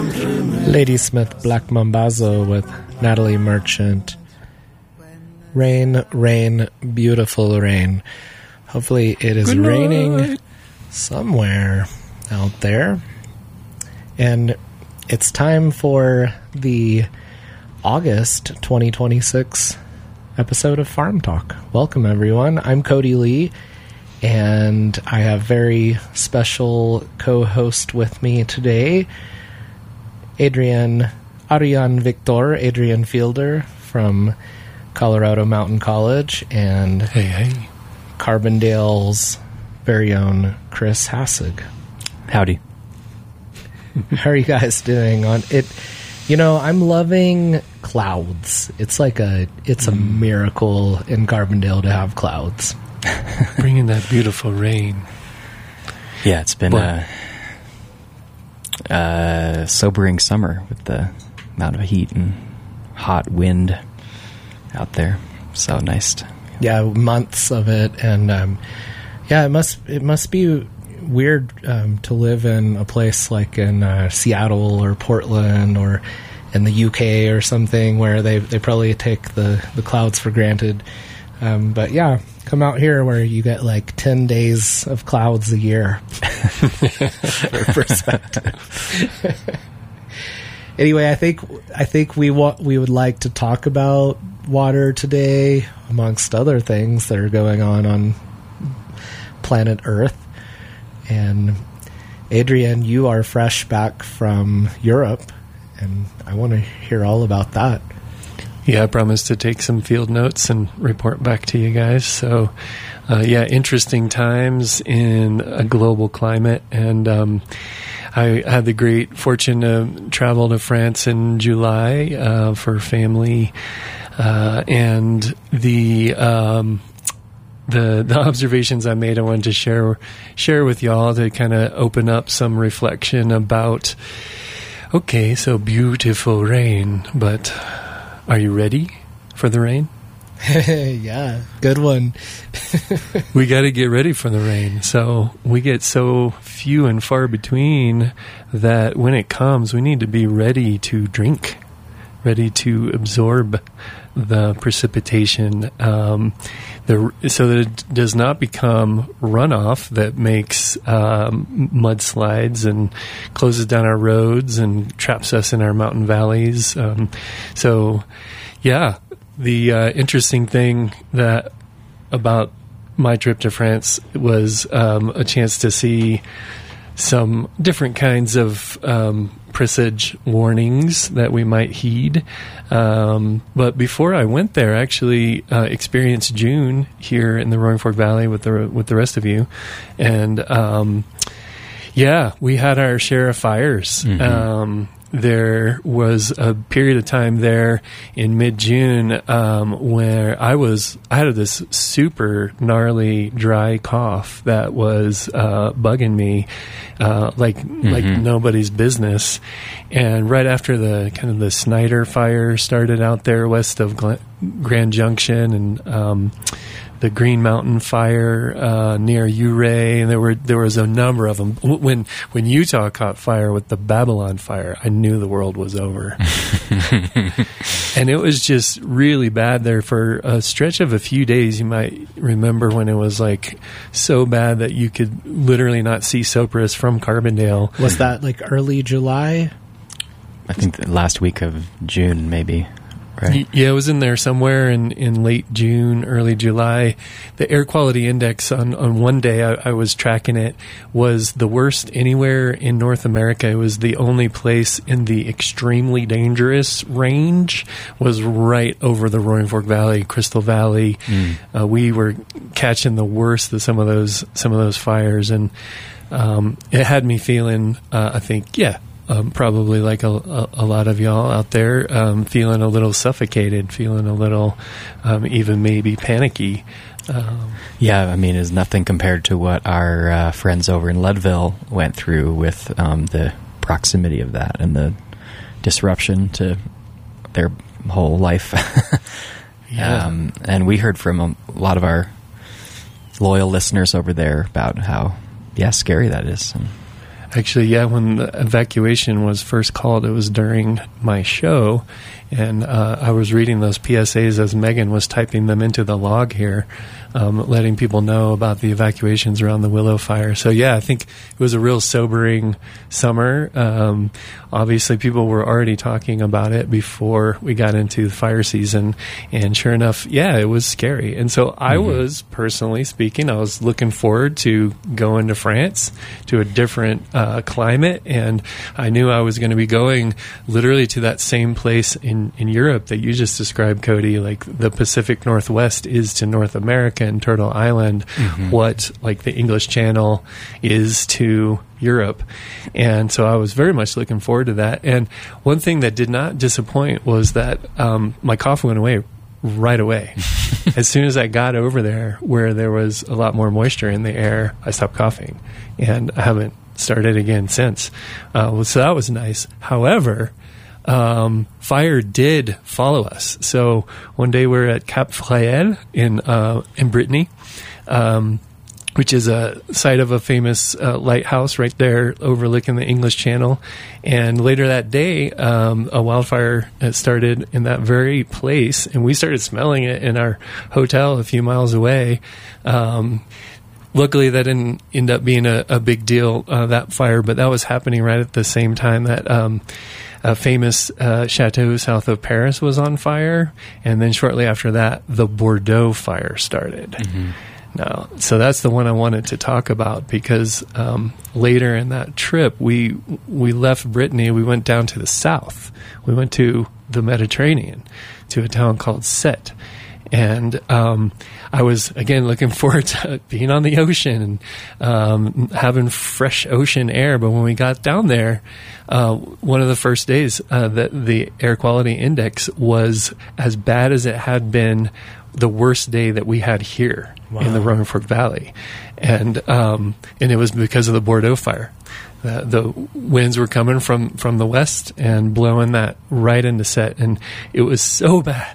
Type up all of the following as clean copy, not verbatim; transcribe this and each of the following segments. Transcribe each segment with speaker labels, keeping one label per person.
Speaker 1: Ladysmith Black Mambazo with Natalie Merchant. Rain, rain, beautiful rain. Hopefully it is raining somewhere out there. And it's time for the August 2026 episode of Farm Talk. Welcome, everyone. I'm Cody Lee, and I have very special co-host with me today, Adrian Fielder from Colorado Mountain College, and
Speaker 2: hey,
Speaker 1: Carbondale's very own Chris Hassig.
Speaker 3: Howdy.
Speaker 1: How are you guys doing on it? You know, I'm loving clouds. It's like it's a miracle in Carbondale to have clouds.
Speaker 2: Bringing that beautiful rain.
Speaker 3: Yeah, it's been a sobering summer with the amount of heat and hot wind out there. So nice.
Speaker 1: Yeah, months of it, and it must be weird to live in a place like in Seattle or Portland or in the UK or something where they probably take the clouds for granted. But yeah, come out here where you get like 10 days of clouds a year. For perspective. Anyway, I think we would like to talk about water today, amongst other things that are going on planet Earth. And Adrian, you are fresh back from Europe, and I want to hear all about that.
Speaker 2: Yeah, I promised to take some field notes and report back to you guys. So, interesting times in a global climate. And I had the great fortune to travel to France in July for family. And the observations I made, I wanted to share with y'all to kind of open up some reflection about, okay, so beautiful rain, but are you ready for the rain?
Speaker 1: Yeah, good one.
Speaker 2: We got to get ready for the rain. So we get so few and far between that when it comes, we need to be ready to drink, ready to absorb the precipitation, so that it does not become runoff that makes mudslides and closes down our roads and traps us in our mountain valleys. The interesting thing that about my trip to France was a chance to see some different kinds of presage warnings that we might heed. But before I went there, I actually experienced June here in the Roaring Fork Valley with the rest of you. And we had our share of fires.
Speaker 3: Mm-hmm.
Speaker 2: There was a period of time there in mid-June where I had this super gnarly dry cough that was bugging me like nobody's business. And right after the Snyder fire started out there west of Grand Junction, and the Green Mountain fire near Ouray, and there was a number of them. When Utah caught fire with the Babylon fire, I knew the world was over. And it was just really bad there for a stretch of a few days. You might remember when it was like so bad that you could literally not see Sopris from Carbondale.
Speaker 1: Was that like early July?
Speaker 3: I think the last week of June, maybe. Right.
Speaker 2: Yeah, it was in there somewhere in late June, early July. The air quality index on one day, I was tracking it, was the worst anywhere in North America. It was the only place in the extremely dangerous range, was right over the Roaring Fork Valley, Crystal Valley. We were catching the worst of some of those fires, and it had me feeling, I think, probably like a lot of y'all out there, feeling a little suffocated, feeling a little even maybe panicky.
Speaker 3: Is nothing compared to what our friends over in Leadville went through with the proximity of that and the disruption to their whole life. And we heard from a lot of our loyal listeners over there about how scary that is.
Speaker 2: Actually, yeah, when the evacuation was first called, it was during my show, and I was reading those PSAs as Megan was typing them into the log here, letting people know about the evacuations around the Willow Fire. So, yeah, I think it was a real sobering summer. Obviously, people were already talking about it before we got into the fire season, and sure enough, yeah, it was scary. And so I was, personally speaking, I was looking forward to going to France, to a different climate, and I knew I was going to be going literally to that same place in Europe that you just described, Cody, like the Pacific Northwest is to North America and Turtle Island, what like the English Channel is to Europe. And so I was very much looking forward to that. And one thing that did not disappoint was that my cough went away right away. As soon as I got over there where there was a lot more moisture in the air, I stopped coughing, and I haven't started again since. So that was nice. However, fire did follow us. So one day we're at Cap Fréhel in Brittany, which is a site of a famous lighthouse right there overlooking the English Channel. And later that day, a wildfire started in that very place, and we started smelling it in our hotel a few miles away. Luckily, that didn't end up being a big deal, that fire, but that was happening right at the same time that a famous chateau south of Paris was on fire, and then shortly after that, the Bordeaux fire started. Now, so that's the one I wanted to talk about, because later in that trip, we left Brittany, we went down to the south. We went to the Mediterranean, to a town called Sète. And I was, again, looking forward to being on the ocean and having fresh ocean air. But when we got down there, one of the first days, the air quality index was as bad as it had been the worst day that we had here in the Roaring Fork Valley. And it was because of the Bordeaux fire. The winds were coming from the west and blowing that right into Sète. And it was so bad.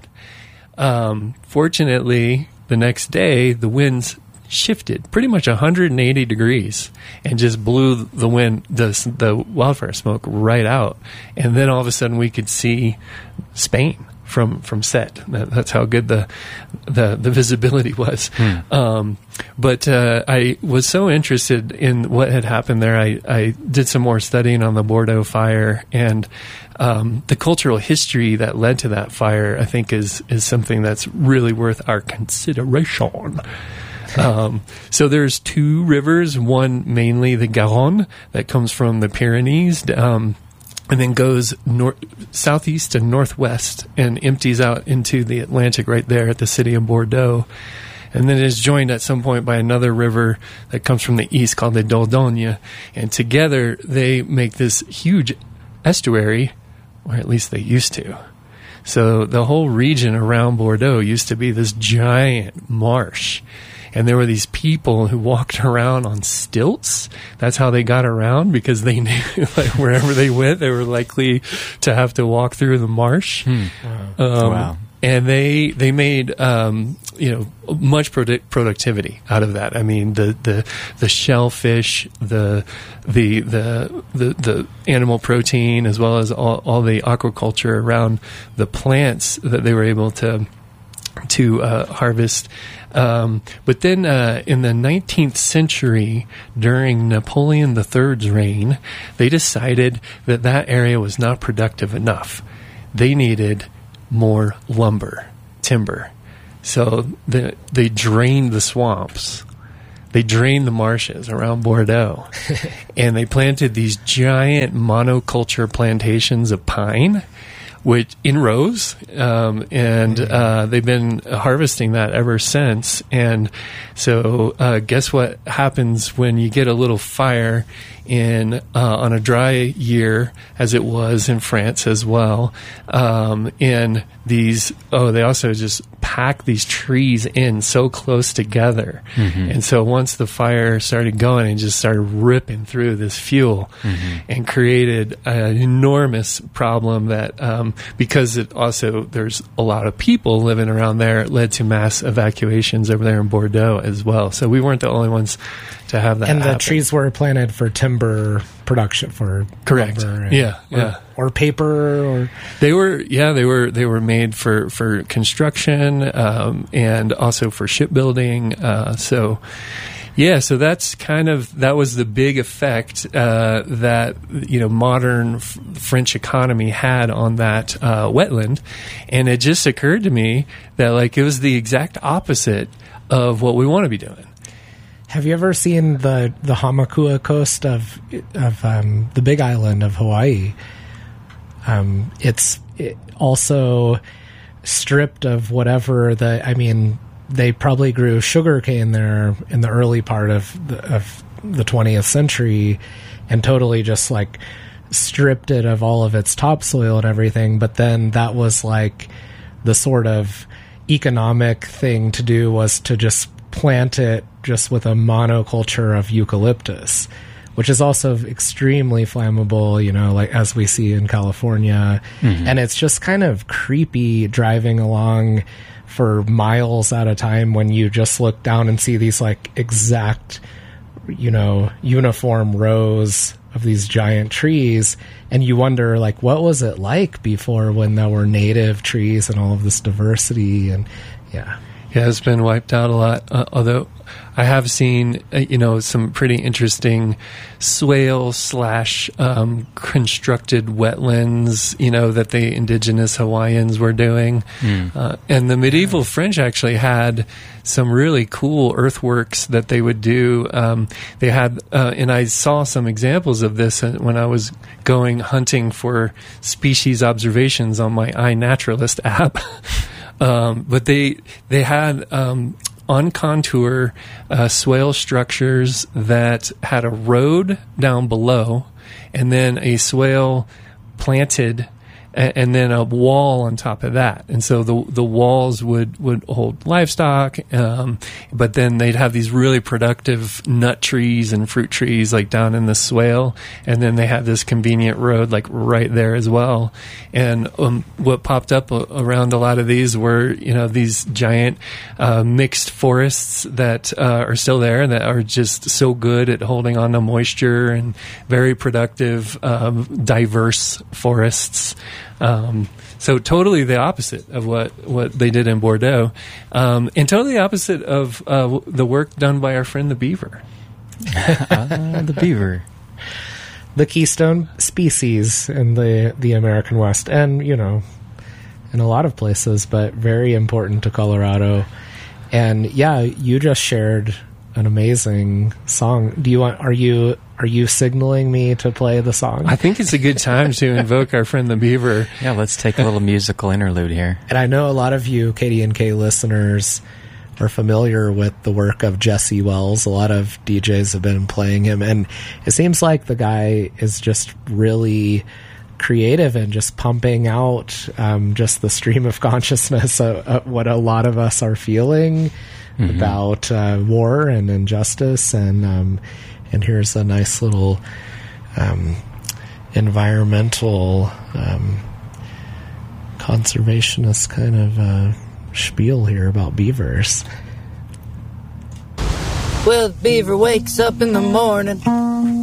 Speaker 2: Fortunately, the next day, the winds shifted pretty much 180 degrees and just blew the wildfire smoke right out. And then all of a sudden we could see Spain from Sète. That's how good the visibility was. But I was so interested in what had happened there. I did some more studying on the Bordeaux fire, and the cultural history that led to that fire, I think, is something that's really worth our consideration. So there's two rivers, one mainly the Garonne that comes from the Pyrenees, and then goes southeast to northwest and empties out into the Atlantic right there at the city of Bordeaux. And then is joined at some point by another river that comes from the east called the Dordogne. And together they make this huge estuary, or at least they used to. So the whole region around Bordeaux used to be this giant marsh. And there were these people who walked around on stilts. That's how they got around, because they knew like wherever they went, they were likely to have to walk through the marsh.
Speaker 3: Wow.
Speaker 2: And they made much productivity out of that. I mean, the shellfish, the animal protein, as well as all the aquaculture around the plants that they were able to harvest. But then in the 19th century, during Napoleon III's reign, they decided that area was not productive enough. They needed more timber. So they drained the swamps. They drained the marshes around Bordeaux. And they planted these giant monoculture plantations of pine, which in rows, and they've been harvesting that ever since. And so guess what happens when you get a little fire on a dry year, as it was in France as well. And they also just pack these trees in so close together. And so once the fire started going, it just started ripping through this fuel and created an enormous problem that, because there's a lot of people living around there, it led to mass evacuations over there in Bordeaux as well. So we weren't the only ones to have that happen.
Speaker 1: The trees were planted for timber timber production for
Speaker 2: correct.
Speaker 1: lumber or paper, or
Speaker 2: they were made for construction and also for shipbuilding. So that was the big effect that modern French economy had on that wetland, and it just occurred to me that it was the exact opposite of what we want to be doing.
Speaker 1: Have you ever seen the Hamakua coast of the Big Island of Hawaii? It's also stripped of whatever they probably grew sugarcane there in the early part of the 20th century, and totally just stripped it of all of its topsoil and everything. But then that was the sort of economic thing to do was to just plant it just with a monoculture of eucalyptus, which is also extremely flammable, as we see in California. Mm-hmm. And it's just kind of creepy driving along for miles at a time when you just look down and see these exact, uniform rows of these giant trees. And you wonder, what was it like before, when there were native trees and all of this diversity? And yeah,
Speaker 2: it's been wiped out a lot. Although I have seen, some pretty interesting swale / constructed wetlands, that the indigenous Hawaiians were doing. And the medieval French actually had some really cool earthworks that they would do. They had, and I saw some examples of this when I was going hunting for species observations on my iNaturalist app. But they had on contour swale structures that had a road down below, and then a swale planted, and then a wall on top of that. And so the walls would hold livestock, but then they'd have these really productive nut trees and fruit trees down in the swale, and then they had this convenient road right there as well. And what popped up around a lot of these were these giant mixed forests that are still there and that are just so good at holding on to moisture, and very productive, diverse forests. So totally the opposite of what they did in Bordeaux, and totally the opposite of the work done by our friend the beaver.
Speaker 3: The beaver,
Speaker 1: the keystone species in the American West, and in a lot of places, but very important to Colorado. And yeah, you just shared an amazing song. Are you signaling me to play the song?
Speaker 2: I think it's a good time to invoke our friend the beaver.
Speaker 3: Yeah, let's take a little musical interlude here.
Speaker 1: And I know a lot of you KDNK listeners are familiar with the work of Jesse Wells. A lot of DJs have been playing him, and it seems like the guy is just really creative and just pumping out just the stream of consciousness of what a lot of us are feeling about war and injustice. And here's a nice little environmental conservationist kind of spiel here about beavers.
Speaker 4: Well, the beaver wakes up in the morning,